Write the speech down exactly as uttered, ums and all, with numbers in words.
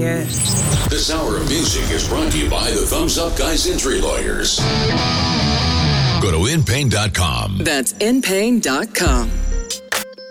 yeah. This hour of music is brought to you by the Thumbs Up Guys Injury Lawyers. Go to in pain dot com. That's in pain dot com.